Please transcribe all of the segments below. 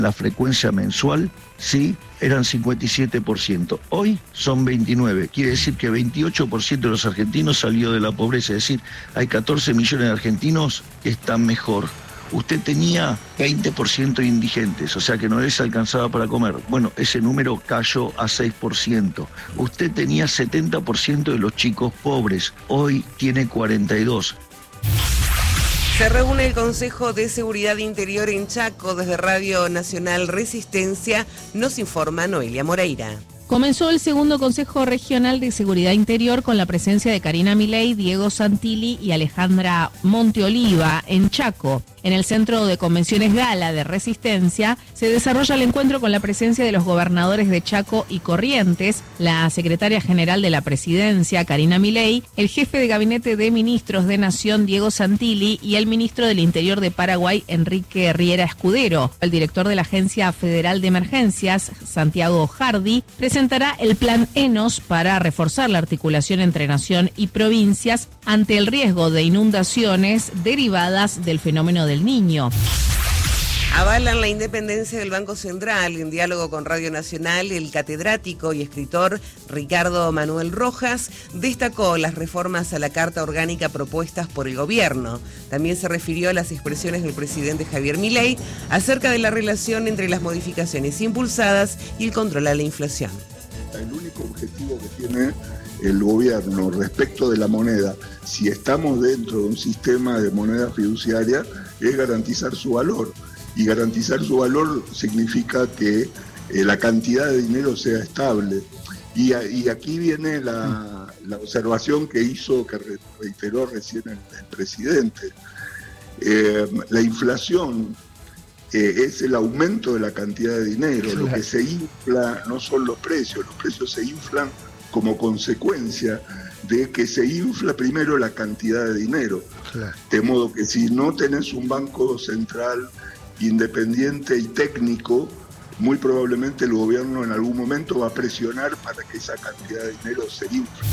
La frecuencia mensual, sí, eran 57%. Hoy son 29%. Quiere decir que 28% de los argentinos salió de la pobreza. Es decir, hay 14 millones de argentinos que están mejor. Usted tenía 20% indigentes, o sea que no les alcanzaba para comer. Bueno, ese número cayó a 6%. Usted tenía 70% de los chicos pobres, hoy tiene 42%. Se reúne el Consejo de Seguridad Interior en Chaco. Desde Radio Nacional Resistencia nos informa Noelia Moreira. Comenzó el segundo Consejo Regional de Seguridad Interior con la presencia de Karina Milei, Diego Santilli y Alejandra Monteoliva en Chaco. En el Centro de Convenciones Gala de Resistencia se desarrolla el encuentro con la presencia de los gobernadores de Chaco y Corrientes, la secretaria general de la Presidencia, Karina Milei, el jefe de gabinete de ministros de Nación, Diego Santilli, y el ministro del Interior de Paraguay, Enrique Riera Escudero. El director de la Agencia Federal de Emergencias, Santiago Hardy, presentará el Plan ENOS para reforzar la articulación entre nación y provincias ante el riesgo de inundaciones derivadas del fenómeno del Niño. Avalan la independencia del Banco Central. En diálogo con Radio Nacional, el catedrático y escritor Ricardo Manuel Rojas destacó las reformas a la Carta Orgánica propuestas por el gobierno. También se refirió a las expresiones del presidente Javier Milei acerca de la relación entre las modificaciones impulsadas y el control a la inflación. El único objetivo que tiene el gobierno respecto de la moneda, si estamos dentro de un sistema de moneda fiduciaria, es garantizar su valor. Y garantizar su valor significa que la cantidad de dinero sea estable. Y aquí viene la observación que reiteró recién el presidente. La inflación es el aumento de la cantidad de dinero. Lo que se infla no son los precios se inflan como consecuencia de que se infla primero la cantidad de dinero. Claro. De modo que si no tenés un banco central independiente y técnico, muy probablemente el gobierno en algún momento va a presionar para que esa cantidad de dinero se infle.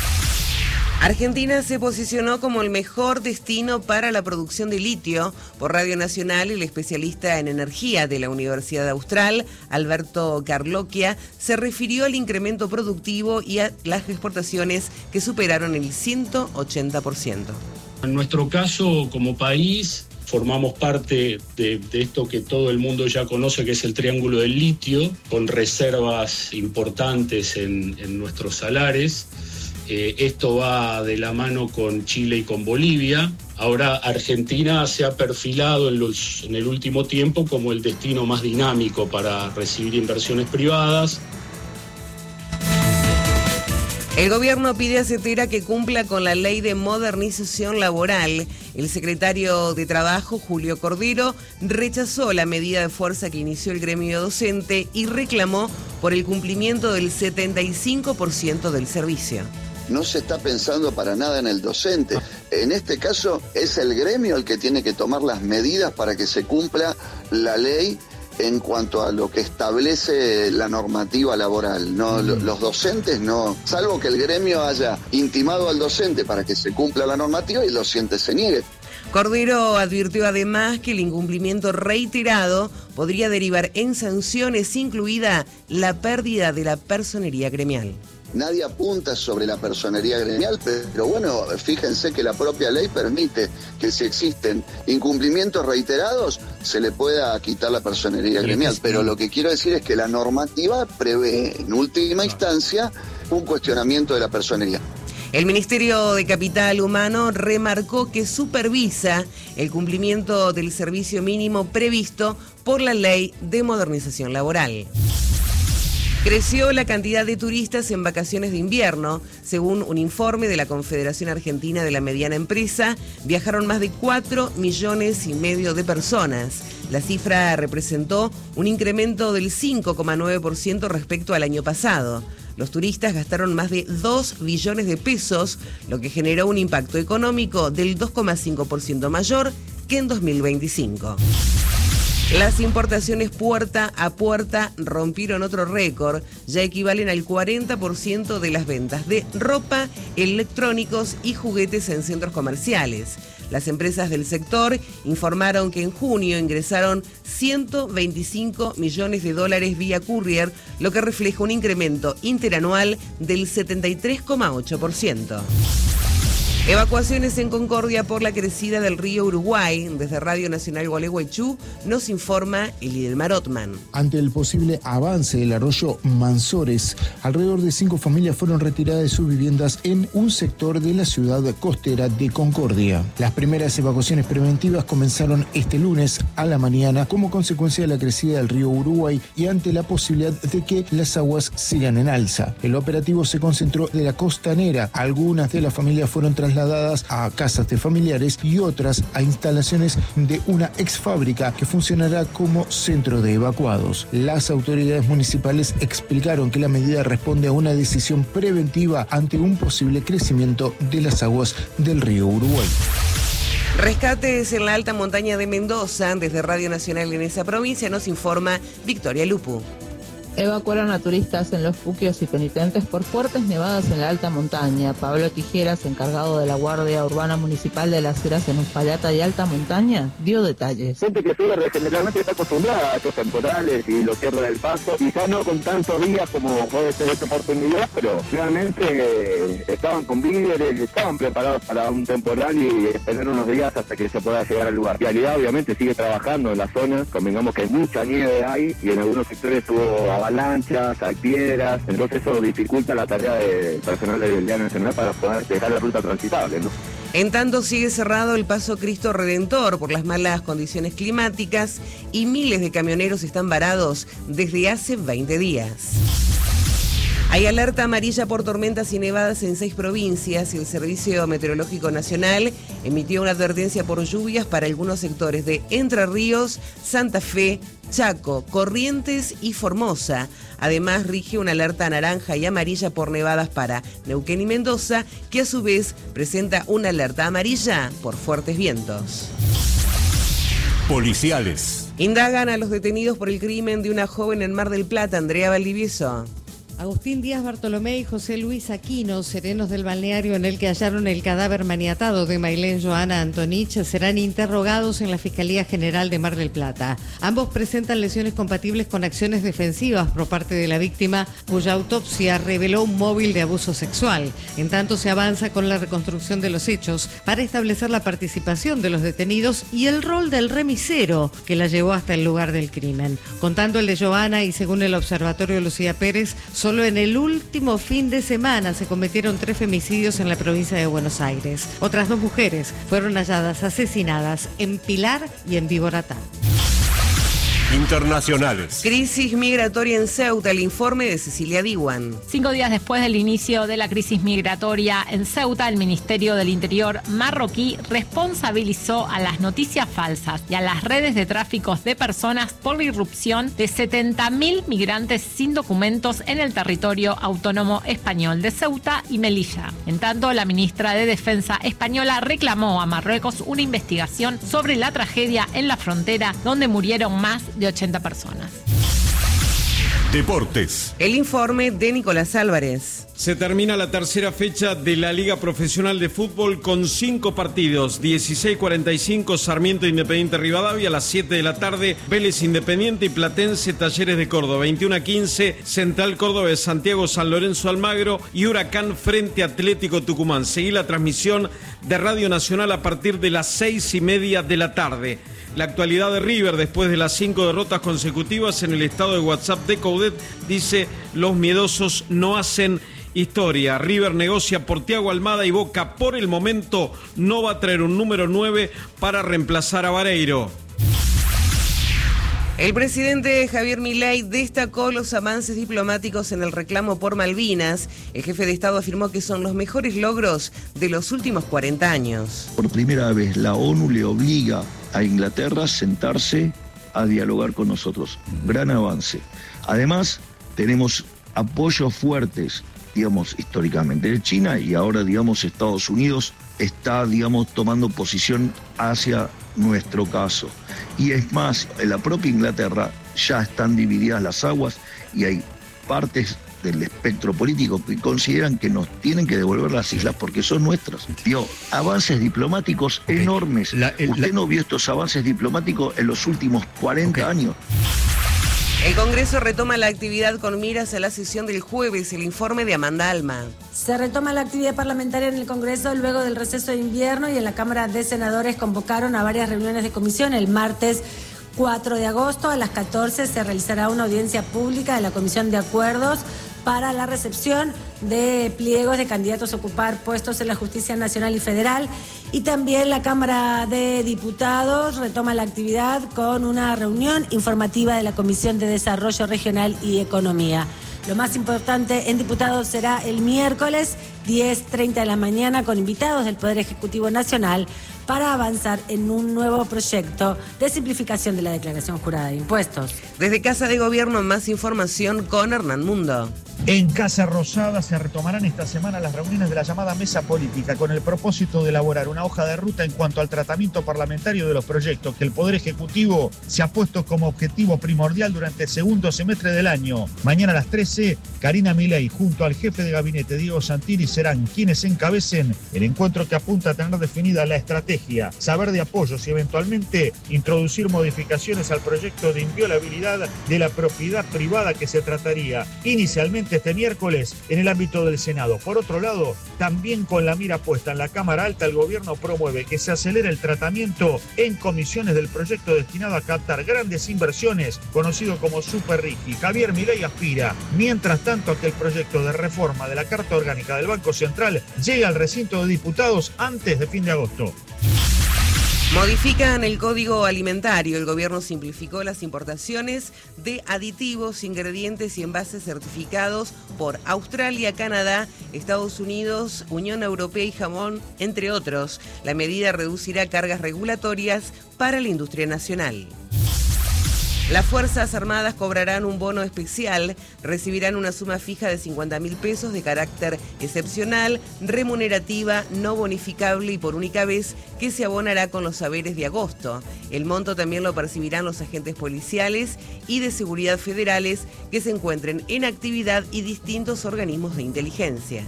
Argentina se posicionó como el mejor destino para la producción de litio. Por Radio Nacional, el especialista en energía de la Universidad Austral, Alberto Carloquia, se refirió al incremento productivo y a las exportaciones que superaron el 180%. En nuestro caso, como país, formamos parte de esto que todo el mundo ya conoce, que es el Triángulo del Litio, con reservas importantes en nuestros salares. Esto va de la mano con Chile y con Bolivia. Ahora Argentina se ha perfilado en el último tiempo como el destino más dinámico para recibir inversiones privadas. El gobierno pide a CETERA que cumpla con la ley de modernización laboral. El secretario de Trabajo, Julio Cordero, rechazó la medida de fuerza que inició el gremio docente y reclamó por el cumplimiento del 75% del servicio. No se está pensando para nada en el docente. En este caso es el gremio el que tiene que tomar las medidas para que se cumpla la ley en cuanto a lo que establece la normativa laboral. No, los docentes no, salvo que el gremio haya intimado al docente para que se cumpla la normativa y el docente se niegue. Cordero advirtió además que el incumplimiento reiterado podría derivar en sanciones, incluida la pérdida de la personería gremial. Nadie apunta sobre la personería gremial, pero bueno, fíjense que la propia ley permite que si existen incumplimientos reiterados se le pueda quitar la personería gremial. Pero lo que quiero decir es que la normativa prevé en última instancia un cuestionamiento de la personería. El Ministerio de Capital Humano remarcó que supervisa el cumplimiento del servicio mínimo previsto por la Ley de Modernización Laboral. Creció la cantidad de turistas en vacaciones de invierno. Según un informe de la Confederación Argentina de la Mediana Empresa, viajaron más de 4,5 millones de personas. La cifra representó un incremento del 5,9% respecto al año pasado. Los turistas gastaron más de 2 billones de pesos, lo que generó un impacto económico del 2,5% mayor que en 2025. Las importaciones puerta a puerta rompieron otro récord, ya equivalen al 40% de las ventas de ropa, electrónicos y juguetes en centros comerciales. Las empresas del sector informaron que en junio ingresaron 125 millones de dólares vía courier, lo que refleja un incremento interanual del 73,8%. Evacuaciones en Concordia por la crecida del río Uruguay. Desde Radio Nacional Gualeguaychú nos informa Elidelmar Otman. Ante el posible avance del arroyo Mansores, alrededor de 5 familias fueron retiradas de sus viviendas en un sector de la ciudad costera de Concordia. Las primeras evacuaciones preventivas comenzaron este lunes a la mañana como consecuencia de la crecida del río Uruguay y ante la posibilidad de que las aguas sigan en alza. El operativo se concentró de la costanera. Algunas de las familias fueron trasladadas a casas de familiares y otras a instalaciones de una ex fábrica que funcionará como centro de evacuados. Las autoridades municipales explicaron que la medida responde a una decisión preventiva ante un posible crecimiento de las aguas del río Uruguay. Rescates en la alta montaña de Mendoza. Desde Radio Nacional en esa provincia nos informa Victoria Lupu. Evacuaron a turistas en los fuquios y penitentes por fuertes nevadas en la alta montaña. Pablo Tijeras, encargado de la Guardia Urbana Municipal de las Heras en Uspallata y alta montaña, dio detalles. Gente que sube generalmente está acostumbrada a estos temporales y los cierres del paso, quizá no con tantos días como puede ser esta oportunidad, pero realmente estaban con víveres, estaban preparados para un temporal y esperar unos días hasta que se pueda llegar al lugar. La realidad obviamente sigue trabajando en la zona, convengamos que mucha nieve hay y en algunos sectores hubo avalanchas, hay piedras, entonces eso dificulta la tarea del personal del Día Nacional para poder dejar la ruta transitable, ¿no? En tanto sigue cerrado el paso Cristo Redentor por las malas condiciones climáticas y miles de camioneros están varados desde hace 20 días. Hay alerta amarilla por tormentas y nevadas en 6 provincias y el Servicio Meteorológico Nacional emitió una advertencia por lluvias para algunos sectores de Entre Ríos, Santa Fe, Chaco, Corrientes y Formosa. Además, rige una alerta naranja y amarilla por nevadas para Neuquén y Mendoza, que a su vez presenta una alerta amarilla por fuertes vientos. Policiales. Indagan a los detenidos por el crimen de una joven en Mar del Plata, Andrea Valdivieso. Agustín Díaz Bartolomé y José Luis Aquino, serenos del balneario en el que hallaron el cadáver maniatado de Mailén Joana Antonich, serán interrogados en la Fiscalía General de Mar del Plata. Ambos presentan lesiones compatibles con acciones defensivas por parte de la víctima, cuya autopsia reveló un móvil de abuso sexual. En tanto, se avanza con la reconstrucción de los hechos para establecer la participación de los detenidos y el rol del remisero que la llevó hasta el lugar del crimen. Contando el de Joana y según el Observatorio Lucía Pérez, solo en el último fin de semana se cometieron 3 femicidios en la provincia de Buenos Aires. Otras 2 mujeres fueron halladas asesinadas en Pilar y en Viboratá. Internacionales. Crisis migratoria en Ceuta, el informe de Cecilia Diwan. 5 días después del inicio de la crisis migratoria en Ceuta, el Ministerio del Interior marroquí responsabilizó a las noticias falsas y a las redes de tráfico de personas por la irrupción de 70.000 migrantes sin documentos en el territorio autónomo español de Ceuta y Melilla. En tanto, la ministra de Defensa española reclamó a Marruecos una investigación sobre la tragedia en la frontera donde murieron más de 80 personas. Deportes. El informe de Nicolás Álvarez. Se termina la tercera fecha de la Liga Profesional de Fútbol con 5 partidos. 16:45 Sarmiento Independiente Rivadavia, a las 7 de la tarde Vélez Independiente y Platense Talleres de Córdoba. 21:15 Central Córdoba de Santiago San Lorenzo Almagro y Huracán frente Atlético Tucumán. Seguí la transmisión de Radio Nacional a partir de las 6:30 de la tarde. La actualidad de River después de las 5 derrotas consecutivas en el estado de WhatsApp de Coudet dice: los miedosos no hacen historia. River negocia por Thiago Almada y Boca por el momento no va a traer un número 9 para reemplazar a Vareiro. El presidente Javier Milei destacó los avances diplomáticos en el reclamo por Malvinas. El jefe de Estado afirmó que son los mejores logros de los últimos 40 años. Por primera vez la ONU le obliga a Inglaterra a sentarse a dialogar con nosotros. Gran avance. Además, tenemos apoyos fuertes, digamos, históricamente de China y ahora, digamos, Estados Unidos está, digamos, tomando posición hacia nuestro caso. Y es más, en la propia Inglaterra ya están divididas las aguas y hay partes del espectro político que consideran que nos tienen que devolver las islas porque son nuestras. Vio avances diplomáticos enormes. Usted no vio estos avances diplomáticos en los últimos 40 años. El Congreso retoma la actividad con miras a la sesión del jueves. El informe de Amanda Alma. Se retoma la actividad parlamentaria en el Congreso luego del receso de invierno y en la Cámara de Senadores convocaron a varias reuniones de comisión. El martes 4 de agosto a las 14 se realizará una audiencia pública de la Comisión de Acuerdos para la recepción de pliegos de candidatos a ocupar puestos en la Justicia Nacional y Federal. Y también la Cámara de Diputados retoma la actividad con una reunión informativa de la Comisión de Desarrollo Regional y Economía. Lo más importante en diputados será el miércoles 10:30 de la mañana con invitados del Poder Ejecutivo Nacional para avanzar en un nuevo proyecto de simplificación de la declaración jurada de impuestos. Desde Casa de Gobierno, más información con Hernán Mundo. En Casa Rosada se retomarán esta semana las reuniones de la llamada Mesa Política con el propósito de elaborar una hoja de ruta en cuanto al tratamiento parlamentario de los proyectos que el Poder Ejecutivo se ha puesto como objetivo primordial durante el segundo semestre del año. Mañana a las 13, Karina Milei junto al jefe de gabinete Diego Santilli serán quienes encabecen el encuentro que apunta a tener definida la estrategia, saber de apoyos y eventualmente introducir modificaciones al proyecto de inviolabilidad de la propiedad privada que se trataría inicialmente este miércoles en el ámbito del Senado. Por otro lado, también con la mira puesta en la Cámara Alta, el gobierno promueve que se acelere el tratamiento en comisiones del proyecto destinado a captar grandes inversiones, conocido como Super Rigi. Javier Milei aspira, mientras tanto, a que el proyecto de reforma de la Carta Orgánica del Banco Central llegue al recinto de diputados antes de fin de agosto. Modifican el Código Alimentario. El gobierno simplificó las importaciones de aditivos, ingredientes y envases certificados por Australia, Canadá, Estados Unidos, Unión Europea y Japón, entre otros. La medida reducirá cargas regulatorias para la industria nacional. Las Fuerzas Armadas cobrarán un bono especial, recibirán una suma fija de 50.000 pesos de carácter excepcional, remunerativa, no bonificable y por única vez que se abonará con los saberes de agosto. El monto también lo percibirán los agentes policiales y de seguridad federales que se encuentren en actividad y distintos organismos de inteligencia.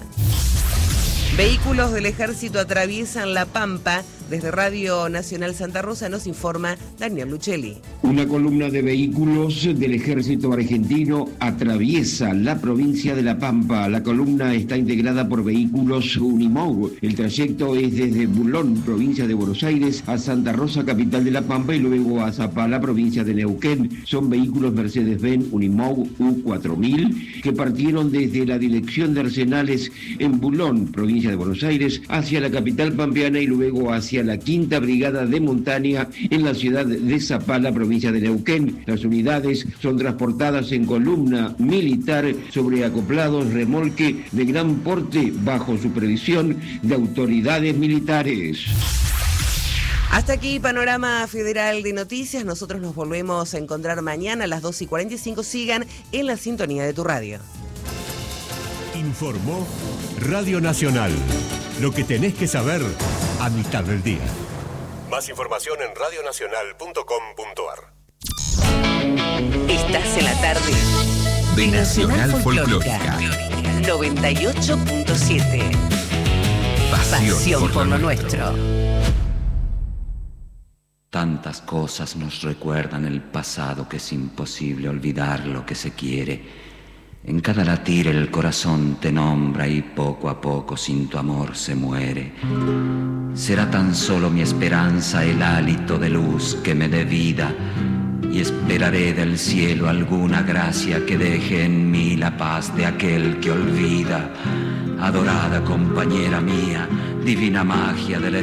Vehículos del Ejército atraviesan La Pampa. Desde Radio Nacional Santa Rosa nos informa Daniel Luchelli. Una columna de vehículos del Ejército Argentino atraviesa la provincia de La Pampa. La columna está integrada por vehículos Unimog. El trayecto es desde Bulón, provincia de Buenos Aires, a Santa Rosa, capital de La Pampa, y luego a Zapala, provincia de Neuquén. Son vehículos Mercedes-Benz Unimog U4000 que partieron desde la dirección de Arsenales en Bulón, provincia de Buenos Aires, hacia la capital pampeana y luego hacia la Quinta Brigada de Montaña en la ciudad de Zapala, provincia de Neuquén. Las unidades son transportadas en columna militar sobre acoplados remolque de gran porte bajo supervisión de autoridades militares. Hasta aquí Panorama Federal de Noticias. Nosotros nos volvemos a encontrar mañana a las 2:45. Sigan en la sintonía de tu radio. Informó Radio Nacional. Lo que tenés que saber a mitad del día. Más información en radionacional.com.ar. Estás en la tarde de Nacional Folclórica 98.7. Pasión por lo nuestro. Tantas cosas nos recuerdan el pasado que es imposible olvidar lo que se quiere. En cada latir el corazón te nombra y poco a poco sin tu amor se muere. Será tan solo mi esperanza el hálito de luz que me dé vida y esperaré del cielo alguna gracia que deje en mí la paz de aquel que olvida. Adorada compañera mía, divina magia de la